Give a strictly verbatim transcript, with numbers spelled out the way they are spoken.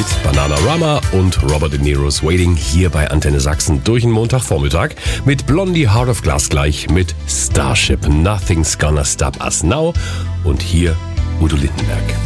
mit Bananarama und Robert De Niro's Waiting hier bei Antenne Sachsen durch den Montagvormittag mit Blondie Heart of Glass gleich mit Starship Nothing's Gonna Stop Us Now und hier Udo Lindenberg.